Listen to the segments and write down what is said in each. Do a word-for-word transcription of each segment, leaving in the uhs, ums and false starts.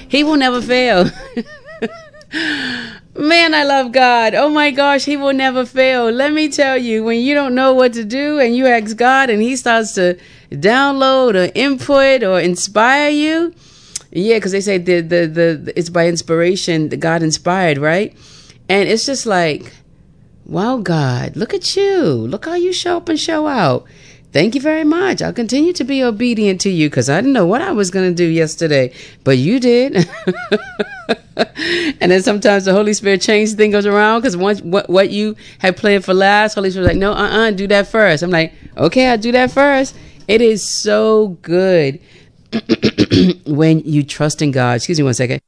He will never fail. Man, I love God. Oh my gosh, he will never fail. Let me tell you, when you don't know what to do and you ask God and he starts to download or input or inspire you. Yeah, because they say the, the, the, it's by inspiration that God inspired, right? And it's just like, wow, God, look at you. Look how you show up and show out. Thank you very much. I'll continue to be obedient to you because I didn't know what I was going to do yesterday, but you did. And then sometimes the Holy Spirit changes things goes around because once what, what you had planned for last, Holy Spirit's like, no, uh-uh, do that first. I'm like, okay, I'll do that first. It is so good when you trust in God. Excuse me one second.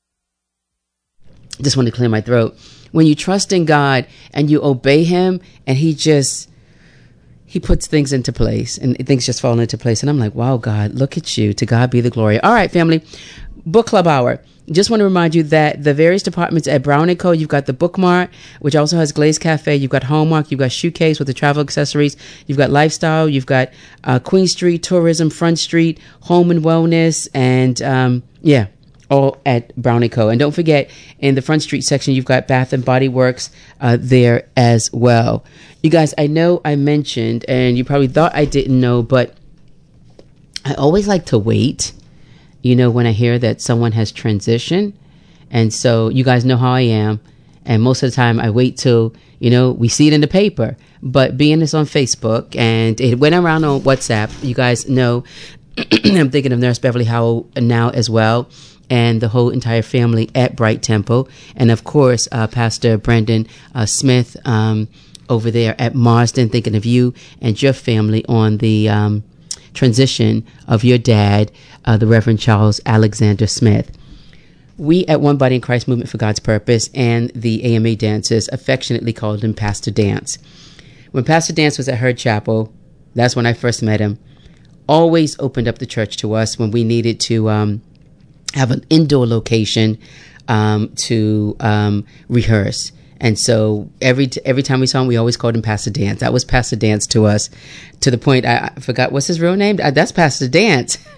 Just want to clear my throat. When you trust in God and you obey him and he just, he puts things into place and things just fall into place. And I'm like, wow, God, look at you. To God be the glory. All right, family. Book Club Hour. Just want to remind you that the various departments at Brown and Co. You've got the Bookmart, which also has Glaze Cafe. You've got Hallmark. You've got Shoecase with the travel accessories. You've got Lifestyle. You've got uh, Queen Street, Tourism, Front Street, Home and Wellness. And um, yeah, all at Brown and Co. And don't forget, in the Front Street section, you've got Bath and Body Works uh, there as well. You guys, I know I mentioned, and you probably thought I didn't know, but I always like to wait. You know, when I hear that someone has transitioned. And so you guys know how I am. And most of the time I wait till, you know, we see it in the paper. But being this on Facebook and it went around on WhatsApp, you guys know, I'm thinking of Nurse Beverly Howell now as well. And the whole entire family at Bright Temple. And of course, uh, Pastor Brandon uh, Smith um, over there at Marsden, thinking of you and your family on the um, transition of your dad, uh, the Reverend Charles Alexander Smith. We at One Body in Christ Movement for God's Purpose and the A M A dancers affectionately called him Pastor Dance. When Pastor Dance was at Herd Chapel, that's when I first met him, always opened up the church to us when we needed to um, have an indoor location um, to um, rehearse. And so every t- every time we saw him, we always called him Pastor Dance. That was Pastor Dance to us, to the point I, I forgot what's his real name. Uh, that's Pastor Dance.